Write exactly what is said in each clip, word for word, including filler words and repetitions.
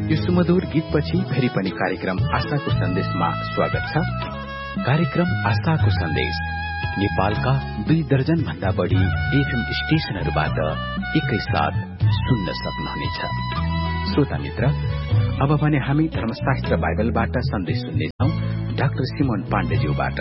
यो सुमधुर गीतपछि फेरि पनि कार्यक्रम आशाको सन्देशमा स्वागत छ। कार्यक्रम आशाको सन्देश नेपालका दुई दर्जन भन्दा बढ़ी एफएम स्टेशनहरूबाट एकैसाथ सुन्न सक्नुहुनेछ। श्रोता मित्र, अब भने हामी धर्मशास्त्र बाइबलबाट सन्देश सुन्नेछौं डाक्टर सिमोन पाण्डेज्यूबाट।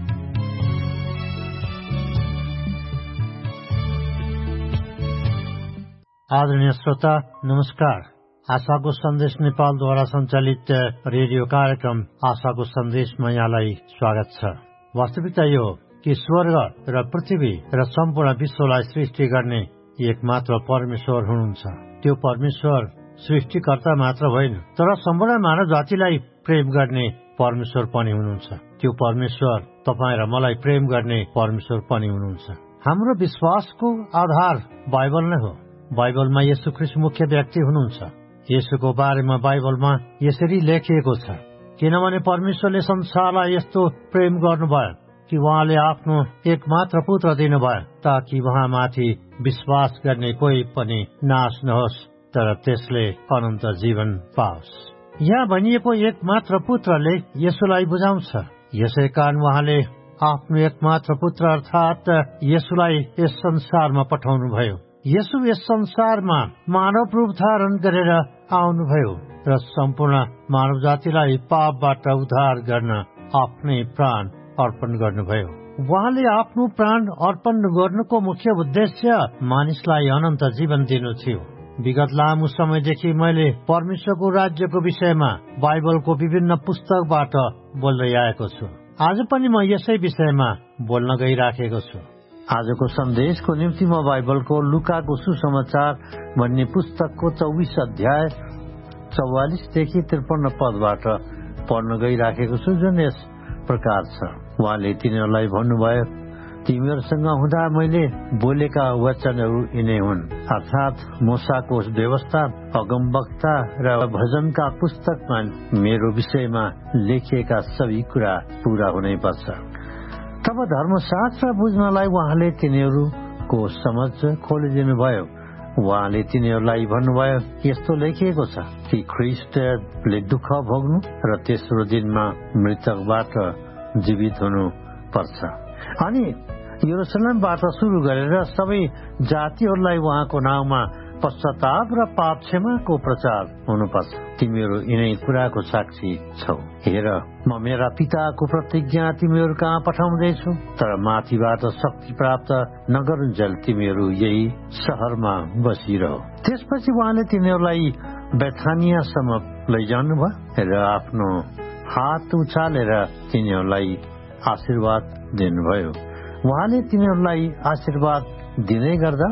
आदरणीय श्रोता नमस्कार। आशाको सन्देश नेपालद्वारा सञ्चालित रेडियो कार्यक्रम आशाको सन्देशमा यहाँलाई स्वागत छ। वास्तविकता यो कि स्वर्ग र पृथ्वी र सम्पूर्ण विश्वलाई सृष्टि गर्ने एकमात्र परमेश्वर हुनुहुन्छ। त्यो परमेश्वर सृष्टिकर्ता मात्र होइन, तर सम्पूर्ण मानव जातिलाई प्रेम गर्ने परमेश्वर पनि हुनुहुन्छ। त्यो परमेश्वर तपाईँ र मलाई प्रेम गर्ने परमेश्वर पनि हुनुहुन्छ। हाम्रो विश्वासको आधार बाइबल नै हो। बाइबलमा येशू ख्रीष्ट मुख्य व्यक्ति हुनुहुन्छ। येशूको बारेमा बाइबलमा यसरी लेखिएको छ, किनभने परमेश्वरले संसारलाई यस्तो प्रेम गर्नुभयो कि उहाँले आफ्नो एकमात्र पुत्र दिनुभयो, ताकि उहाँमाथि विश्वास गर्ने कोही पनि नाश नहोस्, तर त्यसले अनन्त जीवन पाओस्। यहाँ भनिएको एकमात्र पुत्रले येशूलाई बुझाउँछ। यसै कारण उहाँले आफ्नो एकमात्र पुत्र अर्थात् येशूलाई यस संसारमा पठाउनुभयो। येशू यस संसारमा मानव रूप धारण गरेर आउनुभयो र सम्पूर्ण मानव जातिलाई पापबाट उद्धार गर्न आफ्नै प्राण अर्पण गर्नुभयो। उहाँले आफ्नो प्राण अर्पण गर्नुको मुख्य उद्देश्य मानिसलाई अनन्त जीवन दिनु थियो। विगत लामो समयदेखि मैले परमेश्वरको राज्यको विषयमा बाइबलको विभिन्न पुस्तकबाट बोल्दै आएको छु। आज पनि म यसै विषयमा बोल्न गइराखेको छु। आजको सन्देशको निम्ति म बाइबलको लुकाको सुसमाचार भन्ने पुस्तकको चौबिस अध्याय चौवालिसदेखि त्रिपन्न पदबाट पढ्न गइराखेको छु, जुन यस प्रकार छ। उहाँले तिनीहरूलाई भन्नुभयो, तिमीहरूसँग हुँदा मैले बोलेका वचनहरू यिनै हुन्, अर्थात् मूसाको व्यवस्था, अगमवक्ता र भजनका पुस्तकमा मेरो विषयमा लेखिएका सबै कुरा पूरा हुनै पर्छ। तब धर्मशास्त्र बुझ्नलाई उहाँले तिनीहरूको समझ खोलिदिनु भयो। उहाँले तिनीहरूलाई भन्नुभयो, यस्तो लेखिएको छ कि ख्रीष्टले दुःख भोग्नु र तेस्रो दिनमा मृतकबाट जीवित हुनु पर्छ, अनि यरुसलेमबाट सुरु गरेर सबै जातिहरूलाई उहाँको नाउँमा पश्चाताप र पाप क्षमाको प्रचार हुनुपर्छ। तिमीहरू यिनै कुराको साक्षी छौ। हेर, म मेरा पिताको प्रतिज्ञा तिमीहरू कहाँ पठाउँदैछु, तर माथिबाट शक्ति प्राप्त नगरुन्जेल तिमीहरू यही शहरमा बसिरह। त्यसपछि उहाँले तिनीहरूलाई बेथानियासम्म लैजानुभयो र आफ्नो हात उचालेर तिनीहरूलाई आशीर्वाद दिनुभयो। उहाँले तिनीहरूलाई आशीर्वाद दिँदै गर्दा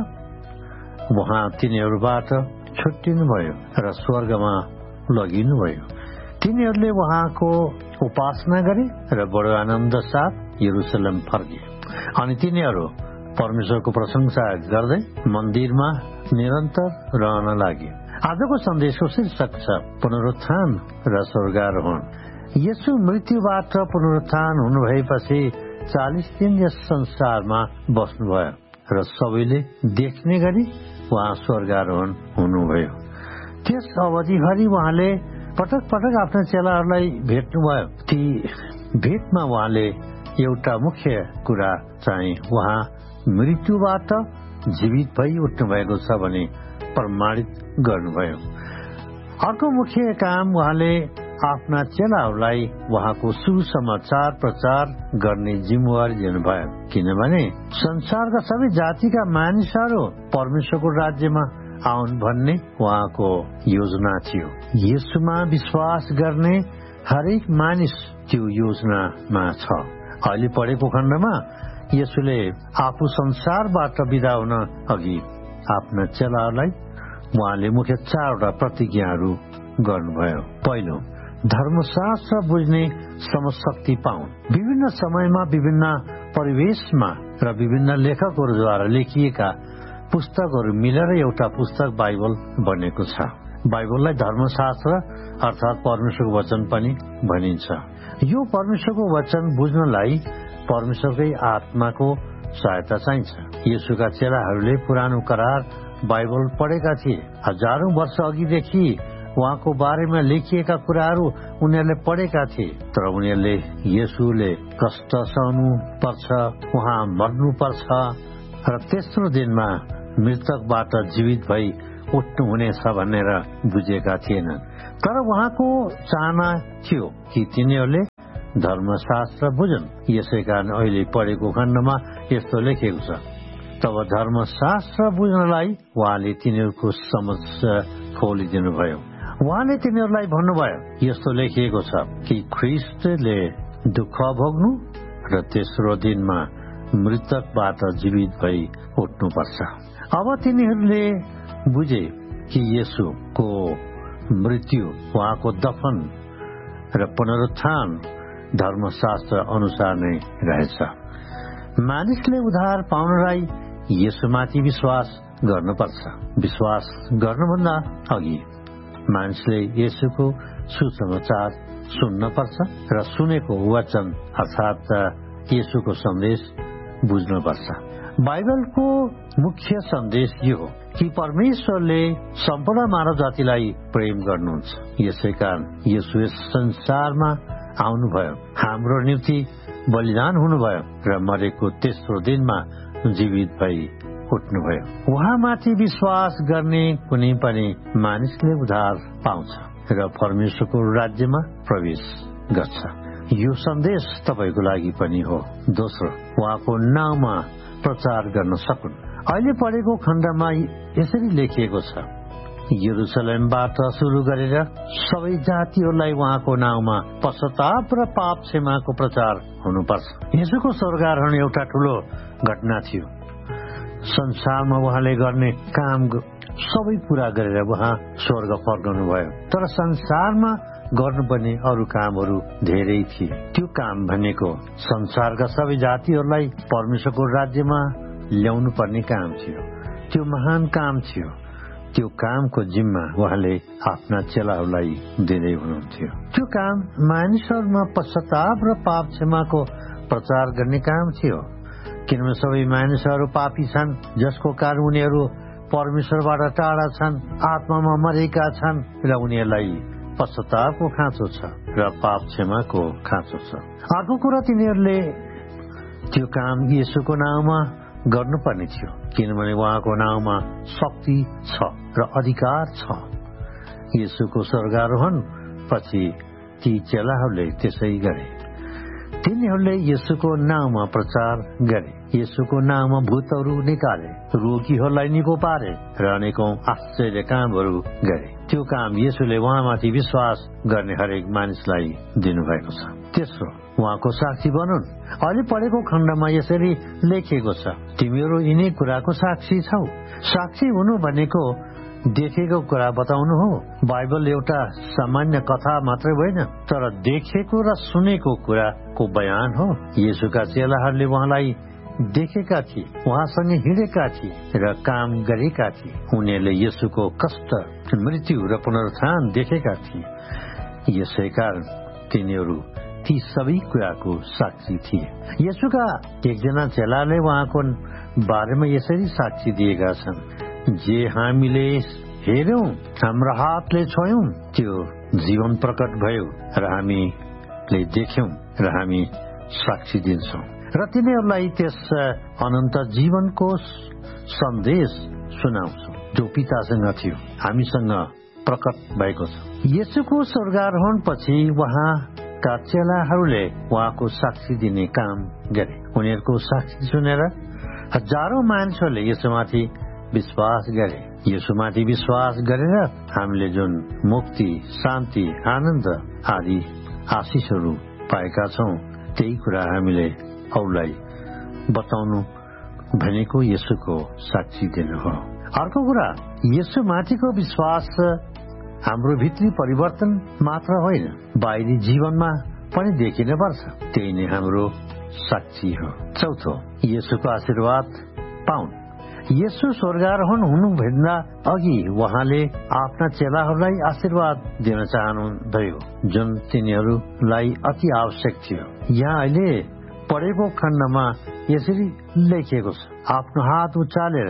उहाँ तिनीहरूबाट छुट्टिनुभयो र स्वर्गमा लगिनुभयो। तिनीहरूले उहाँको उपासना गरे र बडो आनन्द साथ यरुसलेम फर्के, अनि तिनीहरू परमेश्वरको प्रशंसा गर्दै मन्दिरमा निरन्तर रहन लागे। आजको सन्देशको शीर्षक छ पुनरुत्थान र स्वर्गारोहण। येशू मृत्युबाट पुनरुत्थान हुनु भएपछि चालिस दिन यस संसारमा बस्नुभयो र सबैले देख्ने गरी उहाँ स्वर्गारोहण हुनुभयो। त्यस अवधिभरि उहाँले पटक पटक आफ्ना चेलाहरूलाई भेट्नुभयो। ती भेटमा उहाँले एउटा मुख्य कुरा चाहिँ उहाँ मृत्युबाट जीवित भई उठ्नु भएको छ भने प्रमाणित गर्नुभयो। अर्को मुख्य काम उहाँले आफ्ना चेलाहरूलाई उहाँको सुसमाचार प्रचार गर्ने जिम्मेवारी दिनुभयो, किनभने संसारका सबै जातिका मानिसहरू परमेश्वरको राज्यमा आउन् भन्ने उहाँको योजना थियो। येशूमा विश्वास गर्ने हरेक मानिस त्यो योजनामा छ। अहिले पढेको खण्डमा येशूले आफू संसारबाट बिदा हुन अघि आफ्ना चेलाहरूलाई उहाँले मुख्य चारवटा प्रतिज्ञाहरू गर्नुभयो। पहिलो, धर्मशास्त्र बुझ्ने समशक्ति पाउन्। विभिन्न समयमा विभिन्न परिवेशमा र विभिन्न लेखकहरूद्वारा लेखिएका पुस्तकहरू मिलेर एउटा पुस्तक बाइबल बनेको छ। बाइबललाई धर्मशास्त्र अर्थात् परमेश्वरको वचन पनि भनिन्छ। यो परमेश्वरको वचन बुझ्नलाई परमेश्वरकै आत्माको सहायता चाहिन्छ। येशूका चेलाहरूले पुरानो करार बाइबल पढेका थिए। हजारौं वर्ष अघिदेखि उहाँको बारेमा लेखिएका कुराहरू उनीहरूले पढेका थिए, तर उनीहरूले येशूले कष्ट सहनु पर्छ, उहाँ मर्नु पर्छ र तेस्रो दिनमा मृतकबाट जीवित भई उठ्नु हुनेछ भनेर बुझेका थिएनन्। तर उहाँको चाहना थियो कि तिनीहरूले धर्मशास्त्र बुझन्। यसै कारण अहिले पढेको खण्डमा यस्तो लेखेको छ, तब धर्मशास्त्र बुझ्नलाई उहाँले तिनीहरूको समझ खोलिदिनु भयो। उहाँले तिनीहरूलाई भन्नुभयो, यस्तो लेखिएको छ कि ख्रीष्टले दुःख भोग्नु र तेस्रो दिनमा मृतकबाट जीवित भई उठ्नुपर्छ। अब तिनीहरूले बुझे कि येशूको मृत्यु, उहाँको दफन र पुनरुत्थान धर्मशास्त्र अनुसार नै रहेछ। मानिसले उद्धार पाउनलाई येशूमाथि विश्वास गर्नुपर्छ। विश्वास गर्नुभन्दा अघि मानिसले येशूको सुसमाचार सुन्न पर्छ र सुनेको वचन अर्थात् येशूको सन्देश बुझ्नुपर्छ। बाइबलको मुख्य सन्देश यो हो कि परमेश्वरले सम्पूर्ण मानव जातिलाई प्रेम गर्नुहुन्छ। यसै कारण येशू यस संसारमा आउनुभयो, हाम्रो निम्ति बलिदान हुनुभयो र मरेको तेस्रो दिनमा जीवित भई उठ्नुभयो। उहाँमाथि विश्वास गर्ने कुनै पनि मानिसले उद्धार पाउँछ र परमेश्वरको राज्यमा प्रवेश गर्छ। यो सन्देश तपाईको लागि पनि हो। दोस्रो, उहाँको नाउँमा प्रचार गर्न सकुन्। अहिले पढेको खण्डमा यसरी लेखिएको छ, यरुसलेमबाट सुरु गरेर सबै जातिहरूलाई उहाँको नाउँमा पश्चाताप र पाप क्षमाको प्रचार हुनुपर्छ। यसको स्वर्गारोहण एउटा ठूलो घटना थियो। संसारमा उहाँले गर्ने काम सबै पूरा गरेर उहाँ स्वर्ग फर्कनु भयो, तर संसारमा गर्नुपर्ने अरू कामहरू धेरै थिए। त्यो काम भनेको संसारका सबै जातिहरूलाई परमेश्वरको राज्यमा ल्याउनु पर्ने काम थियो। त्यो महान काम थियो। त्यो कामको जिम्मा उहाँले आफ्ना चेलाहरूलाई दिँदै हुनुहुन्थ्यो। त्यो काम मानिसहरूमा पश्चाताप र पाप क्षमाको प्रचार गर्ने काम थियो, किनभने सबै मानिसहरू पापी छन्, जसको कारण उनीहरू परमेश्वरबाट टाढा छन्, आत्मामा मरेका छन् र उनीहरूलाई पश्चातापको खाँचो छ र पाप क्षमाको खाँचो छ। अर्को कुरा, तिनीहरूले त्यो काम येशूको नाउँमा गर्नुपर्ने थियो, किनभने उहाँको नाउँमा शक्ति छ र अधिकार छ। येशूको स्वर्गारोहण पछि ती चेलाहरूले त्यसै गरे। तिनीहरूले येशूको नाउँमा प्रचार गरे, येशूको नाउँमा भूतहरू निकाले, रोगीहरूलाई निको पारे र अनेकौं आश्चर्य कामहरू गरे। त्यो काम येशूले उहाँमाथि विश्वास गर्ने हरेक मानिसलाई दिनुभएको छ। तेस्रो, उहाँको साक्षी बनुन्। अहिले पढेको खण्डमा यसरी लेखिएको छ, तिमीहरू यिनै कुराको साक्षी छौ। साक्षी हुनु भनेको देखेको कुरा बताउनु हो। बाइबल एउटा सामान्य कथा मात्रै होइन, तर देखेको र सुनेको कुराको बयान हो। येशूका चेलाहरूले उहाँलाई देखेका थिए, उहाँसँग हिँडेका थिए र काम गरेका थिए। उनीहरूले येशूको कष्ट, मृत्यु र पुनरुत्थान देखेका थिए। यसै कारण तिनीहरू ती सबै कुराको साक्षी थिए। येशूका एकजना चेलाले उहाँको बारेमा यसरी साक्षी दिएका छन्, जे हामीले हेर्यौं, हाम्रो हातले छोयौं, त्यो जीवन प्रकट भयो र हामीले देख्यौं र हामी साक्षी दिन्छौं र तिनीहरूलाई त्यस अनन्त जीवनको सन्देश सुनाउँछौं जो पितासँग थियो, हामीसँग प्रकट भएको छ। येशूको स्वर्गारोहण पछि उहाँका चेलाहरूले उहाँको साक्षी दिने काम गरे। उनीहरूको साक्षी सुनेर हजारौं मानिसहरूले यसुमाथि विश्वास गरे। यसुमाथि विश्वास गरेर हामीले जुन मुक्ति, शान्ति, आनन्द आदि आशिषहरू पाएका छौं, त्यही कुरा हामीले अरूलाई बताउनु भनेको येशूको साक्षी दिनु हो। अर्को कुरा, येशूमाथिको विश्वास हाम्रो भित्री परिवर्तन मात्र होइन, बाहिरी जीवनमा पनि देखिन पर्छ। त्यही नै हाम्रो साक्षी हो। चौथो, येशूको आशीर्वाद पाउन्। येशू स्वर्गारोहण हुनुभन्दा अघि उहाँले आफ्ना चेलाहरूलाई आशीर्वाद दिन चाहनुभयो, जुन तिनीहरूलाई अति आवश्यक थियो। यहाँ अहिले पढेको खण्डमा यसरी लेखिएको छ, आफ्नो हात उचालेर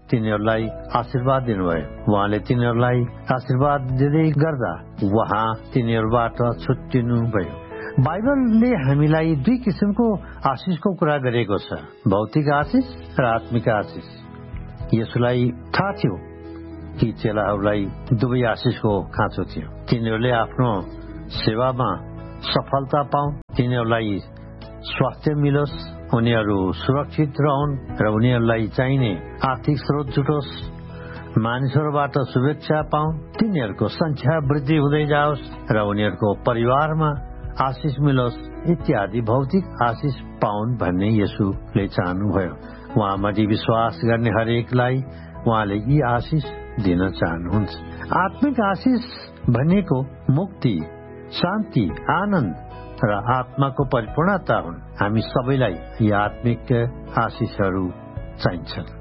तिनीहरूलाई आशीर्वाद दिनुभयो। उहाँले तिनीहरूलाई आशीर्वाद दिँदै गर्दा उहाँ तिनीहरूबाट छुट्टिनुभयो। बाइबलले हामीलाई दुई किसिमको आशिषको कुरा गरेको छ, भौतिक आशिष र आत्मिक आशिष। यसलाई थाहा थियो कि चेलाहरूलाई दुवै आशिषको खाँचो थियो। तिनीहरूले आफ्नो सेवामा सफलता पाउन्, तिनीहरूलाई स्वास्थ्य मिलोस्, उनीहरू सुरक्षित रहन् र उनीहरूलाई चाहिने आर्थिक स्रोत जुटोस्, मानिसहरूबाट शुभेच्छा पाउन्, तिनीहरूको संख्या वृद्धि हुँदै जाओस् र उनीहरूको परिवारमा आशिष मिलोस् इत्यादि भौतिक आशिष पाउन् भन्ने येशूले चाहनुभयो। उहाँमाथि विश्वास गर्ने हरेकलाई उहाँले यी आशिष दिन चाहनुहुन्छ। आत्मिक आशिष भनेको मुक्ति, शान्ति, आनन्द र आत्माको परिपूर्णता हुन्। हामी सबैलाई यी आत्मिक आशिषहरू चाहिन्छन्।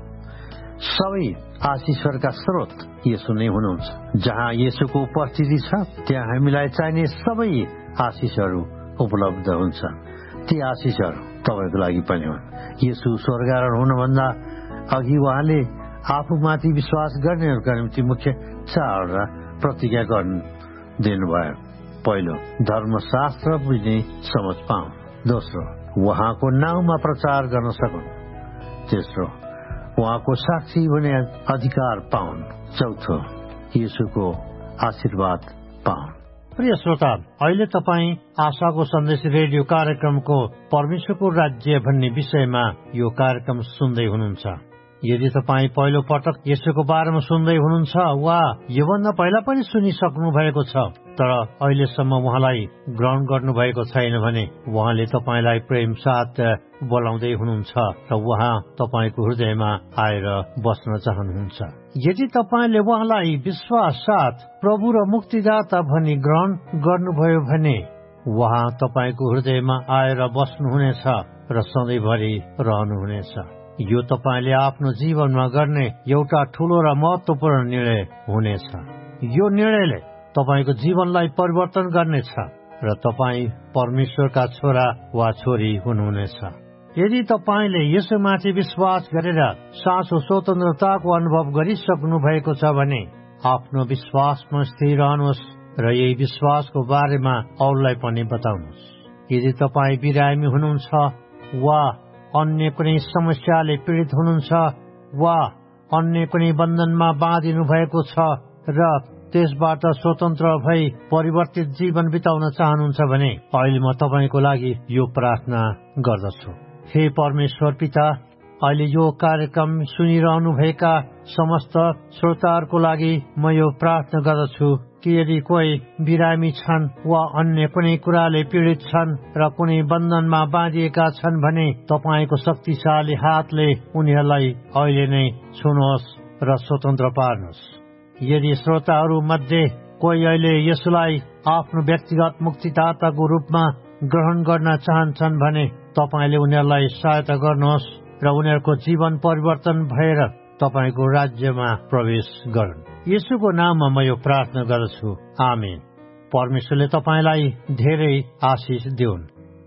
सबै आशिषहरूका स्रोत येशू नै हुनुहुन्छ। जहाँ येशूको उपस्थिति छ त्यहाँ हामीलाई चाहिने सबै आशिषहरू उपलब्ध हुन्छ। ती आशिषहरू तपाईँको लागि पनि हुन्। येशू स्वर्गारोहण हुनुभन्दा अघि उहाँले आफूमाथि विश्वास गर्नेहरूका निम्ति मुख्य चारवटा प्रतिज्ञा गर्न दिनुभयो। पहिलो, धर्मशास्त्र बुझ्ने समझ पाउन्। दोस्रो, उहाँको नाउँमा प्रचार गर्न सकुन्। तेस्रो, उहाँको साक्षी हुने अधिकार पाउन्। चौथो, येशूको आशीर्वाद पाउन्। प्रिय श्रोता, अहिले तपाईँ आशाको सन्देश रेडियो कार्यक्रमको परमेश्वरको राज्य भन्ने विषयमा यो कार्यक्रम सुन्दै हुनुहुन्छ। यदि तपाईँ पहिलो पटक यसोको बारेमा सुन्दै हुनुहुन्छ वा योभन्दा पहिला पनि सुनिसक्नु भएको छ तर अहिलेसम्म उहाँलाई ग्रहण गर्नु भएको छैन भने उहाँले तपाईँलाई प्रेम साथ बोलाउँदै हुनुहुन्छ र उहाँ तपाईँको हृदयमा आएर बस्न चाहनुहुन्छ। यदि तपाईँले उहाँलाई विश्वास साथ प्रभु र मुक्तिदाता भनी ग्रहण गर्नुभयो भने उहाँ तपाईँको हृदयमा आएर बस्नुहुनेछ र सधैँभरि रहनुहुनेछ। यो तपाईँले आफ्नो जीवनमा गर्ने एउटा ठूलो र महत्वपूर्ण निर्णय हुनेछ। यो निर्णयले तपाईँको जीवनलाई परिवर्तन गर्नेछ र तपाईँ परमेश्वरका छोरा वा छोरी हुनुहुनेछ। यदि तपाईँले यसोमाथि विश्वास गरेर साँचो स्वतन्त्रताको अनुभव गरिसक्नु भएको छ भने आफ्नो विश्वासमा स्थिर रहनुहोस् र यही विश्वासको बारेमा अरूलाई पनि बताउनुहोस्। यदि तपाईँ बिरामी हुनुहुन्छ वा अन्य कुनै समस्याले पीडित हुनुहुन्छ वा अन्य कुनै बन्धनमा बाँधिनु भएको छ र त्यसबाट स्वतन्त्र भई परिवर्तित जीवन बिताउन चाहनुहुन्छ भने अहिले म तपाईँको लागि यो प्रार्थना गर्दछु। हे परमेश्वर पिता, अहिले यो कार्यक्रम सुनिरहनुभएका समस्त श्रोताहरूको लागि म यो प्रार्थना गर्दछु कि यदि कोही बिरामी छन् वा अन्य कुनै कुराले पीडित छन् र कुनै बन्धनमा बाँधिएका छन् भने तपाईँको शक्तिशाली हातले उनीहरूलाई अहिले नै छुनुहोस् र स्वतन्त्र पार्नुहोस्। यदि श्रोताहरू मध्ये कोही अहिले यसलाई आफ्नो व्यक्तिगत मुक्तिदाताको रूपमा ग्रहण गर्न चाहन्छन् भने तपाईँले उनीहरूलाई सहायता गर्नुहोस् र उनीहरूको जीवन परिवर्तन भएर तपाईँको राज्यमा प्रवेश गरून्। येशूको नाममा म यो प्रार्थना गर्दछु, आमेन। परमेश्वरले तपाईँलाई धेरै आशिष दिउन्।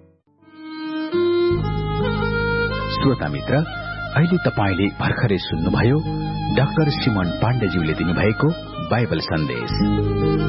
श्रोता मित्र, अहिले तपाईँले भर्खरै सुन्नुभयो डाक्टर सिमन पाण्डेज्यूले दिनुभएको बाइबल सन्देश।